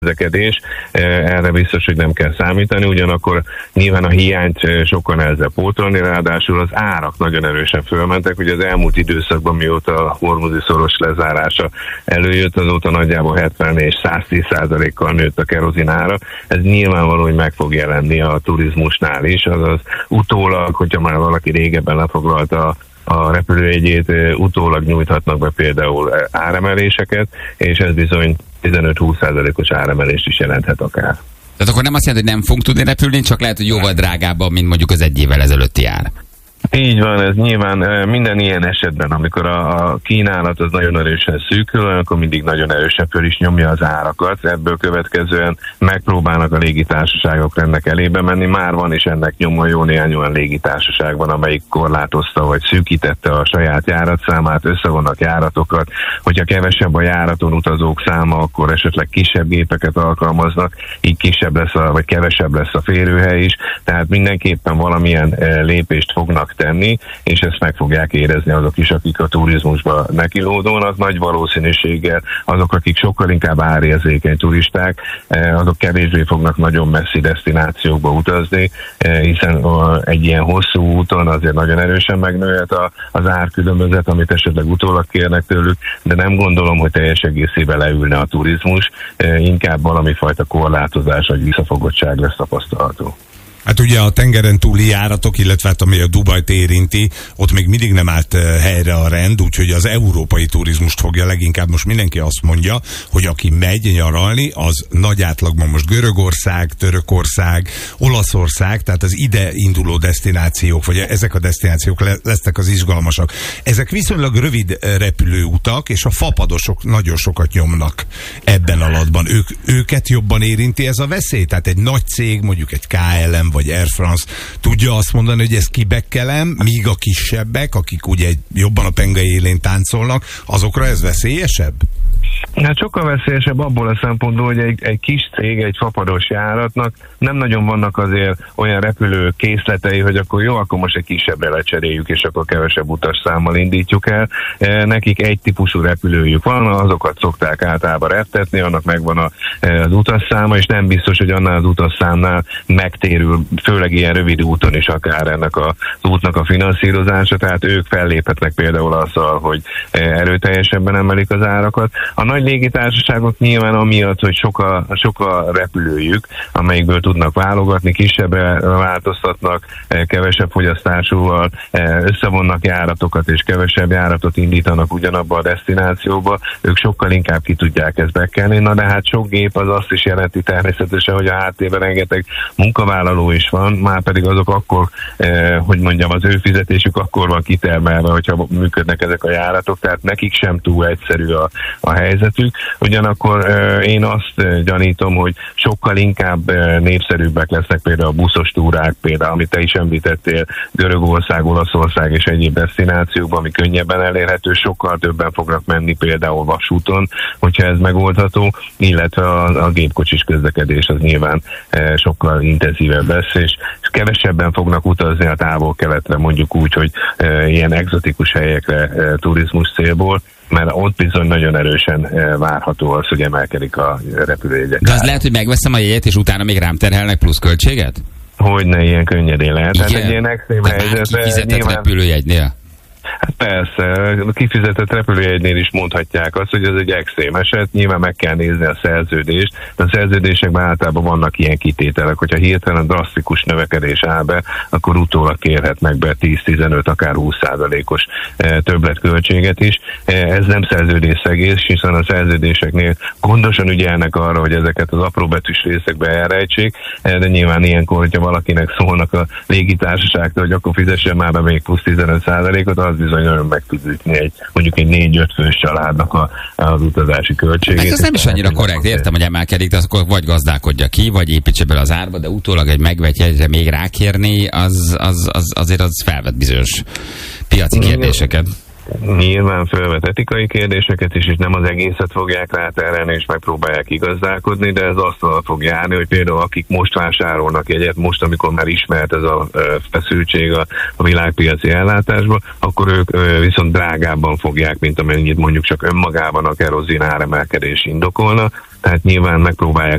közlekedés, erre biztos, hogy nem kell számítani, ugyanakkor nyilván a hiányt sokkal nehezebb pótolni, ráadásul az árak nagyon erősen fölmentek, ugye az elmúlt időszakban, mióta a hormuzi szoros lezárása előjött, azóta nagyjából 70 és 110%-kal nőtt a kerozin ára. Ez nyilvánvaló, hogy meg fog jelenni a turizmusnál is, azaz utólag, hogyha már valaki régebben lefoglalta a repülőjegyét, utólag nyújthatnak be például áremeléseket, és ez bizony 15-20%-os áremelést is jelenthet akár. Tehát akkor nem azt jelenti, hogy nem fogunk tudni repülni, csak lehet, hogy jóval drágábban, mint mondjuk az egy évvel ezelőtti ár. Így van, ez nyilván minden ilyen esetben, amikor a kínálat az nagyon erősen szűkül, akkor mindig nagyon erősen föl is nyomja az árakat, ebből következően megpróbálnak a légitársaságok ennek elébe menni. Már van is ennek nyoma, jó néhány olyan légitársaság van, amelyik korlátozta vagy szűkítette a saját járatszámát, összevonnak járatokat, hogyha kevesebb a járaton utazók száma, akkor esetleg kisebb gépeket alkalmaznak, így kisebb lesz vagy kevesebb lesz a férőhely is, tehát mindenképpen valamilyen lépést fognak tenni, és ezt meg fogják érezni azok is, akik a turizmusba nekilódolnak. Nagy valószínűséggel azok, akik sokkal inkább árérzékeny turisták, azok kevésbé fognak nagyon messzi desztinációkba utazni, hiszen egy ilyen hosszú úton azért nagyon erősen megnőhet az árkülönbözet, amit esetleg utólag kérnek tőlük, de nem gondolom, hogy teljes egészében leülne a turizmus, inkább valami fajta korlátozás vagy visszafogottság lesz tapasztalható. Hát ugye a tengeren túli járatok, illetve hát ami a Dubajt érinti, ott még mindig nem állt helyre a rend, úgyhogy az európai turizmust fogja leginkább. Most mindenki azt mondja, hogy aki megy nyaralni, az nagy átlagban most Görögország, Törökország, Olaszország, tehát az ide induló desztinációk, vagy ezek a desztinációk lesznek az izgalmasak. Ezek viszonylag rövid repülőutak, és a fapadosok nagyon sokat nyomnak ebben alatban. Őket jobban érinti ez a veszély? Tehát egy nagy cég, mondjuk egy KLM vagy Air France tudja azt mondani, hogy ezt kibekkelem, míg a kisebbek, akik ugye jobban a penge élén táncolnak, azokra ez veszélyesebb? Hát sokkal veszélyesebb abból a szempontból, hogy egy kis cég, egy fapados járatnak nem nagyon vannak azért olyan repülő készletei, hogy akkor jó, akkor most egy kisebbre lecseréljük, és akkor kevesebb utasszámmal indítjuk el. Nekik egy típusú repülőjük van, azokat szokták általában reptetni, annak megvan az utasszáma, és nem biztos, hogy annál az utasszámnál megtérül, főleg ilyen rövid úton is akár ennek az útnak a finanszírozása, tehát ők felléphetnek például azzal, hogy erőteljesebben emelik az árakat. A nagy légitársaságok nyilván amiatt, hogy sok a repülőjük, amelyikből tudnak válogatni, kisebbre változtatnak, kevesebb fogyasztásúval, összevonnak járatokat és kevesebb járatot indítanak ugyanabba a desztinációba, ők sokkal inkább ki tudják ezt bekelni. Na de hát sok gép az azt is jelenti természetesen, hogy a háttérben rengeteg munkavállaló is van, már pedig azok akkor, hogy mondjam, az ő fizetésük akkor van kitermelve, hogyha működnek ezek a járatok, tehát nekik sem túl egyszerű a helyzetük. Ugyanakkor én azt gyanítom, hogy sokkal inkább népszerűbbek lesznek például a buszos túrák, például, amit te is említettél, Görögország, Olaszország és egyéb desztinációkban, ami könnyebben elérhető, sokkal többen fognak menni például vasúton, hogyha ez megoldható, illetve a gépkocsis közlekedés az nyilván sokkal intenzívebb lesz, és kevesebben fognak utazni a távol-keletre, mondjuk úgy, hogy ilyen egzotikus helyekre turizmus célból, mert ott bizony nagyon erősen várható az, hogy emelkedik a repülőjegyek. De az lehet, hogy megveszem a jegyet, és utána még rám terhelnek plusz költséget? Hogyne, ilyen könnyedén lehet. Tehát egy ilyen extrém helyzet. Kifizetett repülőjegynél? Hát persze, a kifizetett repülőjegynél is mondhatják azt, hogy ez egy extrém eset, nyilván meg kell nézni a szerződést, de a szerződésekben általában vannak ilyen kitételek, hogyha hirtelen drasztikus növekedés áll be, akkor utólag kérhetnek be 10-15, akár 20%-os többletköltséget is. Ez nem szerződésszegés, hiszen a szerződéseknél gondosan ügyelnek arra, hogy ezeket az apróbetűs részekbe elrejtsék, de nyilván ilyenkor, hogyha valakinek szólnak a légitársaságtól, hogy akkor fizessen már be még plusz 15%-ot, az bizony nagyon meg tud ütni mondjuk egy 4-5 fős családnak az utazási költségét. Ez nem is annyira korrekt, értem, hogy emelkedik, de akkor vagy gazdálkodja ki, vagy építse bele az árba, de utólag egy megvett jegyre még rákérni, azért az felvet bizonyos piaci kérdéseket. nyilván felvet etikai kérdéseket is, és nem az egészet fogják ráterelni, és megpróbálják igazdálkodni, de ez azt fog járni, hogy például akik most vásárolnak jegyet, most, amikor már ismert ez a feszültség a világpiaci ellátásban, akkor ők viszont drágábban fogják, mint amennyit mondjuk csak önmagában a kerozin áremelkedés indokolna, tehát nyilván megpróbálják